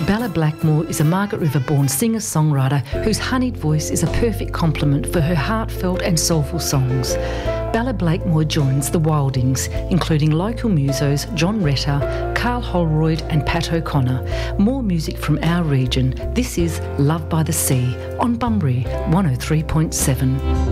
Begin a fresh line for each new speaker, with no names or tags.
Bella Blackmore is a Margaret River-born singer-songwriter whose honeyed voice is a perfect complement for her heartfelt and soulful songs. Bella Blackmore joins the Wildings, including local musos John Retta, Carl Holroyd and Pat O'Connor. More music from our region. This is Love by the Sea on Bunbury 103.7.